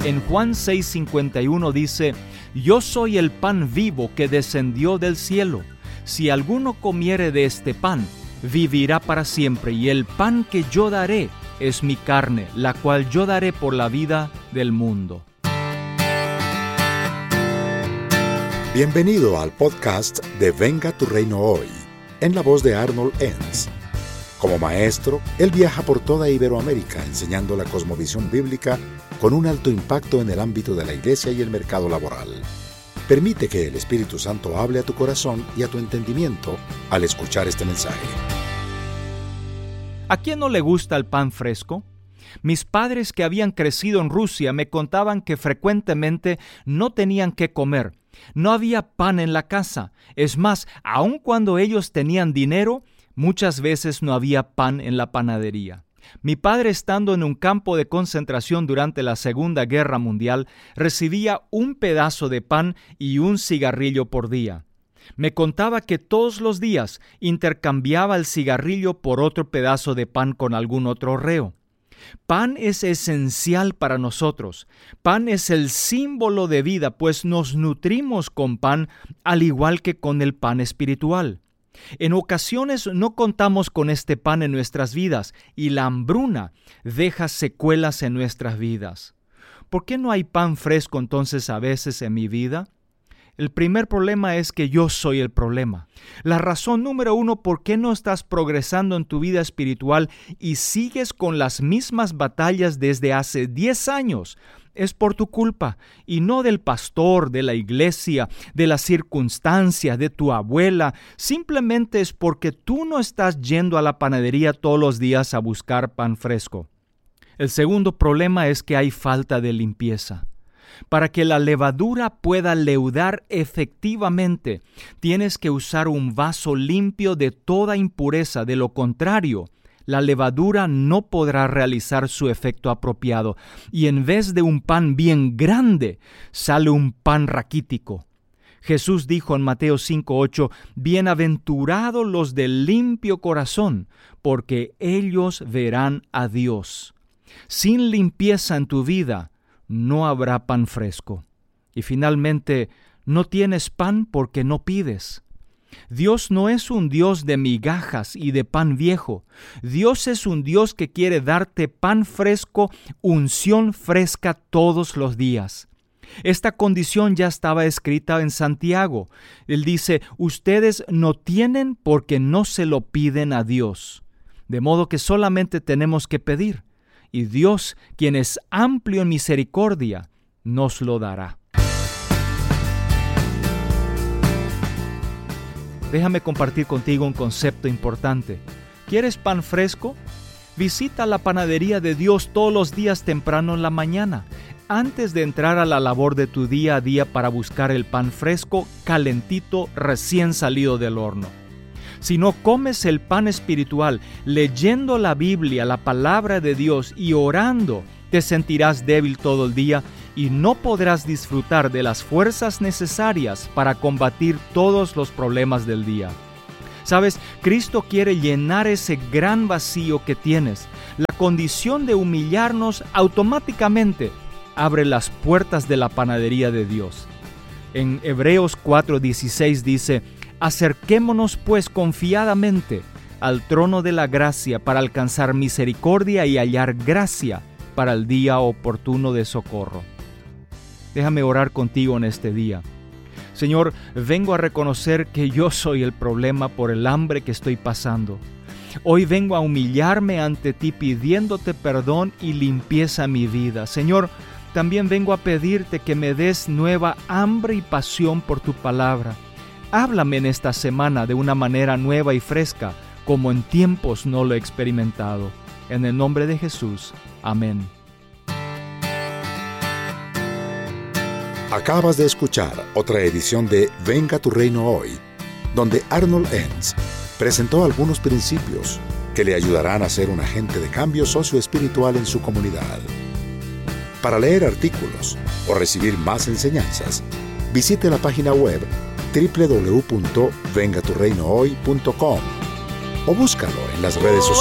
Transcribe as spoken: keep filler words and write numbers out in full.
En Juan seis cincuenta y uno dice: Yo soy el pan vivo que descendió del cielo. Si alguno comiere de este pan, vivirá para siempre, y el pan que yo daré es mi carne, la cual yo daré por la vida del mundo. Bienvenido al podcast de Venga tu Reino Hoy, en la voz de Arnold Enns. Como maestro, él viaja por toda Iberoamérica enseñando la cosmovisión bíblica con un alto impacto en el ámbito de la iglesia y el mercado laboral. Permite que el Espíritu Santo hable a tu corazón y a tu entendimiento al escuchar este mensaje. ¿A quién no le gusta el pan fresco? Mis padres, que habían crecido en Rusia, me contaban que frecuentemente no tenían qué comer. No había pan en la casa. Es más, aun cuando ellos tenían dinero, muchas veces no había pan en la panadería. Mi padre, estando en un campo de concentración durante la Segunda Guerra Mundial, recibía un pedazo de pan y un cigarrillo por día. Me contaba que todos los días intercambiaba el cigarrillo por otro pedazo de pan con algún otro reo. Pan es esencial para nosotros. Pan es el símbolo de vida, pues nos nutrimos con pan al igual que con el pan espiritual. En ocasiones no contamos con este pan en nuestras vidas y la hambruna deja secuelas en nuestras vidas. ¿Por qué no hay pan fresco entonces a veces en mi vida? El primer problema es que yo soy el problema. La razón número uno por qué no estás progresando en tu vida espiritual y sigues con las mismas batallas desde hace diez años es por tu culpa, y no del pastor, de la iglesia, de las circunstancias, de tu abuela. Simplemente es porque tú no estás yendo a la panadería todos los días a buscar pan fresco. El segundo problema es que hay falta de limpieza. Para que la levadura pueda leudar efectivamente, tienes que usar un vaso limpio de toda impureza. De lo contrario, la levadura no podrá realizar su efecto apropiado, y en vez de un pan bien grande, sale un pan raquítico. Jesús dijo en Mateo cinco ocho, Bienaventurados los de limpio corazón, porque ellos verán a Dios. Sin limpieza en tu vida, no habrá pan fresco. Y finalmente, no tienes pan porque no pides. Dios no es un Dios de migajas y de pan viejo. Dios es un Dios que quiere darte pan fresco, unción fresca todos los días. Esta condición ya estaba escrita en Santiago. Él dice, ustedes no tienen porque no se lo piden a Dios. De modo que solamente tenemos que pedir. Y Dios, quien es amplio en misericordia, nos lo dará. Déjame compartir contigo un concepto importante. ¿Quieres pan fresco? Visita la panadería de Dios todos los días temprano en la mañana, antes de entrar a la labor de tu día a día para buscar el pan fresco, calentito, recién salido del horno. Si no comes el pan espiritual, leyendo la Biblia, la palabra de Dios y orando, te sentirás débil todo el día y no podrás disfrutar de las fuerzas necesarias para combatir todos los problemas del día. ¿Sabes? Cristo quiere llenar ese gran vacío que tienes. La condición de humillarnos automáticamente abre las puertas de la panadería de Dios. En Hebreos cuatro dieciséis dice, Acerquémonos pues confiadamente al trono de la gracia para alcanzar misericordia y hallar gracia para el día oportuno de socorro. Déjame orar contigo en este día. Señor, vengo a reconocer que yo soy el problema por el hambre que estoy pasando. Hoy vengo a humillarme ante ti pidiéndote perdón y limpieza en mi vida. Señor, también vengo a pedirte que me des nueva hambre y pasión por tu palabra. Háblame en esta semana de una manera nueva y fresca, como en tiempos no lo he experimentado. En el nombre de Jesús. Amén. Acabas de escuchar otra edición de Venga tu Reino Hoy, donde Arnold Enns presentó algunos principios que le ayudarán a ser un agente de cambio socioespiritual en su comunidad. Para leer artículos o recibir más enseñanzas, visite la página web doble u doble u doble u punto venga tu reino hoy punto com o búscalo en las redes sociales.